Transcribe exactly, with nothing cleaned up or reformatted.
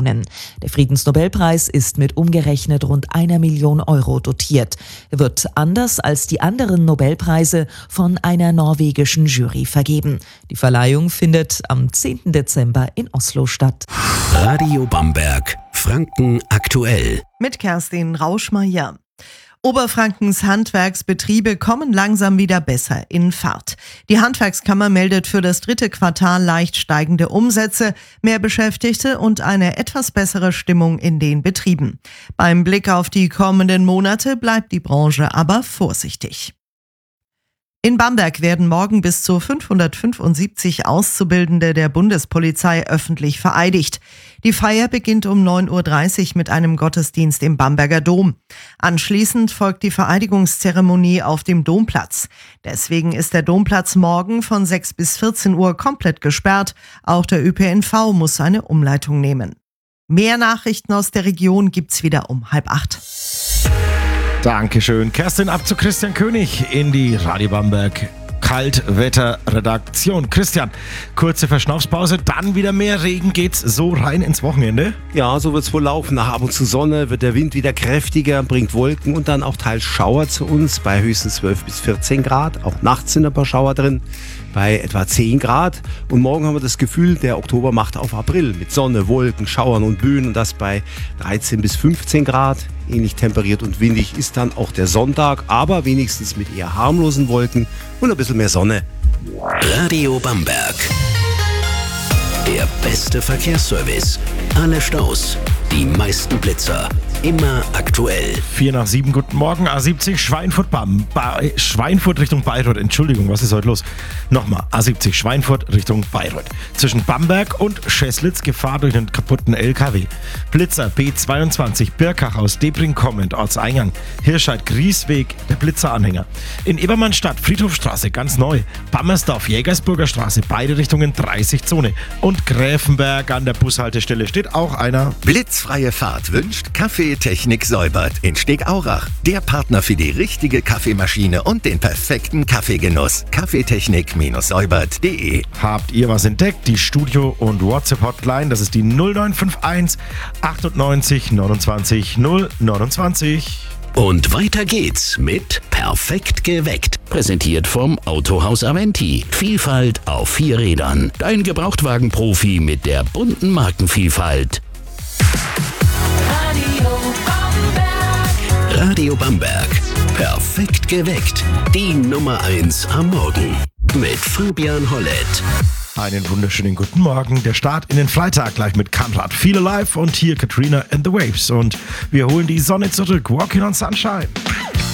Nationen. Der Friedensnobelpreis ist mit umgerechnet rund einer Million Euro dotiert. Er wird anders als die anderen Nobelpreise von einer norwegischen Jury vergeben. Die Verleihung findet am zehnten Dezember in Oslo statt. Radio Bamberg, Franken aktuell. Mit Kerstin Rauschmeier. Oberfrankens Handwerksbetriebe kommen langsam wieder besser in Fahrt. Die Handwerkskammer meldet für das dritte Quartal leicht steigende Umsätze, mehr Beschäftigte und eine etwas bessere Stimmung in den Betrieben. Beim Blick auf die kommenden Monate bleibt die Branche aber vorsichtig. In Bamberg werden morgen bis zu fünfhundertfünfundsiebzig Auszubildende der Bundespolizei öffentlich vereidigt. Die Feier beginnt um neun Uhr dreißig mit einem Gottesdienst im Bamberger Dom. Anschließend folgt die Vereidigungszeremonie auf dem Domplatz. Deswegen ist der Domplatz morgen von sechs bis vierzehn Uhr komplett gesperrt. Auch der Ö P N V muss eine Umleitung nehmen. Mehr Nachrichten aus der Region gibt's wieder um halb acht. Dankeschön. Kerstin, ab zu Christian König in die Radio Bamberg Kaltwetter-Redaktion. Christian, kurze Verschnaufspause, dann wieder mehr Regen, geht's so rein ins Wochenende? Ja, so wird's wohl laufen. Nach ab und zu Sonne wird der Wind wieder kräftiger, bringt Wolken und dann auch teils Schauer zu uns bei höchstens zwölf bis vierzehn Grad. Auch nachts sind ein paar Schauer drin bei etwa zehn Grad. Und morgen haben wir das Gefühl, der Oktober macht auf April mit Sonne, Wolken, Schauern und Böen und das bei dreizehn bis fünfzehn Grad. Ähnlich temperiert und windig ist dann auch der Sonntag, aber wenigstens mit eher harmlosen Wolken und ein bisschen mehr Sonne. Radio Bamberg. Der beste Verkehrsservice. Alle Staus, die meisten Blitzer. Immer aktuell. vier nach sieben, guten Morgen. A siebzig Schweinfurt, Bam, ba, Schweinfurt Richtung Bayreuth. Entschuldigung, was ist heute los? Nochmal, A siebzig Schweinfurt Richtung Bayreuth. Zwischen Bamberg und Scheslitz Gefahr durch einen kaputten L K W. Blitzer B zweiundzwanzig Birkach aus Debring kommend, Ortseingang. Hirscheid Griesweg, der Blitzeranhänger. In Ebermannstadt Friedhofstraße, ganz neu. Bammersdorf Jägersburger Straße, beide Richtungen dreißig Zone. Und Gräfenberg an der Bushaltestelle steht auch einer. Blitzfreie Fahrt wünscht Kaffeetechnik Säubert in Stegaurach. Der Partner für die richtige Kaffeemaschine und den perfekten Kaffeegenuss. Kaffeetechnik-säubert punkt de. Habt ihr was entdeckt? Die Studio- und WhatsApp-Hotline, das ist die null neun fünf eins achtundneunzig neunundzwanzig null neunundzwanzig. Und weiter geht's mit Perfekt geweckt. Präsentiert vom Autohaus Aventi. Vielfalt auf vier Rädern. Dein Gebrauchtwagen-Profi mit der bunten Markenvielfalt. Radio Bamberg. Perfekt geweckt. Die Nummer eins am Morgen. Mit Fabian Hollett. Einen wunderschönen guten Morgen. Der Start in den Freitag gleich mit Conrad Feel Alive und hier Katrina and the Waves. Und wir holen die Sonne zurück. Walking on Sunshine.